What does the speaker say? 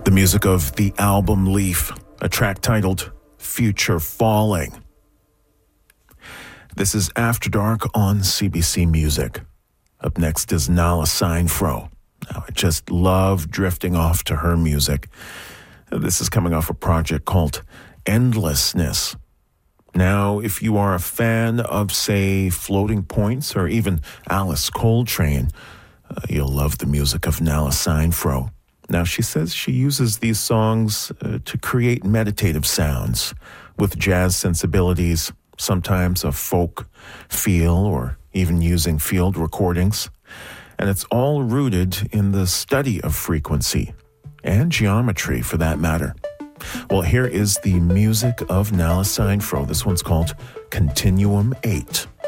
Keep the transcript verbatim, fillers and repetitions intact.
The music of the album Leaf, a track titled Future Falling. This is After Dark on C B C Music. Up next is Nala Seinfro. Now, I just love drifting off to her music. This is coming off a project called Endlessness. Now, if you are a fan of, say, Floating Points or even Alice Coltrane, uh, you'll love the music of Nala Seinfro. Now, she says she uses these songs uh, to create meditative sounds with jazz sensibilities, sometimes a folk feel or even using field recordings. And it's all rooted in the study of frequency and geometry, for that matter. Well, here is the music of Nala Seinfro. This one's called Continuum eight.